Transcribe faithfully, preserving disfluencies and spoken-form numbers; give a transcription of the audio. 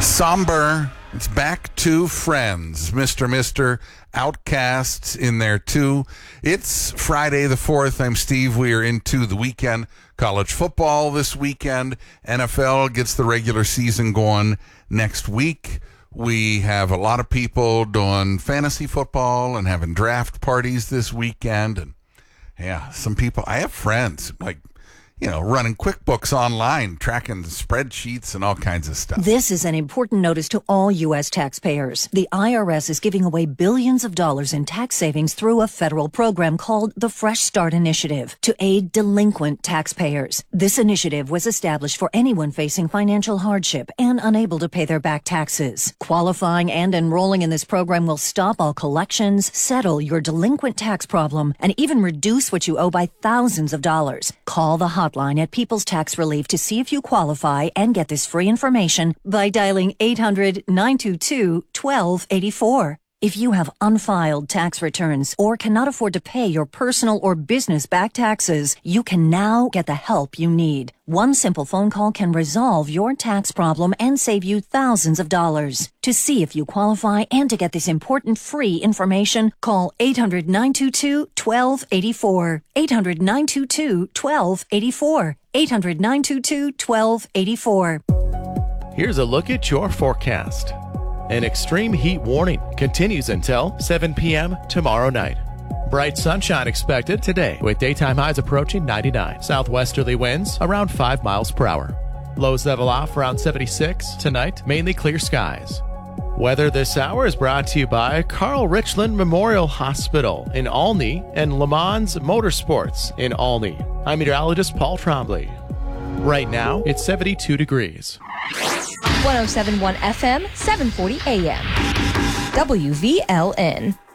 Somber. It's back to Friends. Mister Mister Outcasts in there too. It's Friday the fourth. I'm Steve. We are into the weekend. College football this weekend. N F L gets the regular season going next week. We have a lot of people doing fantasy football and having draft parties this weekend. And yeah, some people, I have friends like, you know, running QuickBooks online, tracking spreadsheets and all kinds of stuff. This is an important notice to all U S taxpayers. The I R S is giving away billions of dollars in tax savings through a federal program called the Fresh Start Initiative to aid delinquent taxpayers. This initiative was established for anyone facing financial hardship and unable to pay their back taxes. Qualifying and enrolling in this program will stop all collections, settle your delinquent tax problem, and even reduce what you owe by thousands of dollars. Call the hotline at People's Tax Relief to see if you qualify and get this free information by dialing eight hundred, nine two two, one two eight four. If you have unfiled tax returns or cannot afford to pay your personal or business back taxes, you can now get the help you need. One simple phone call can resolve your tax problem and save you thousands of dollars. To see if you qualify and to get this important free information, call eight hundred, nine two two, one two eight four. eight hundred, nine two two, one two eight four. eight hundred, nine two two, one two eight four. Here's a look at your forecast. An extreme heat warning continues until seven p.m. tomorrow night. Bright sunshine expected today with daytime highs approaching ninety-nine. Southwesterly winds around five miles per hour. Lows level off around seventy-six. Tonight, mainly clear skies. Weather this hour is brought to you by Carl Richland Memorial Hospital in Olney and Le Mans Motorsports in Olney. I'm meteorologist Paul Trombley. Right now, it's seventy-two degrees. one oh seven point one F M, seven forty A M. W V L N.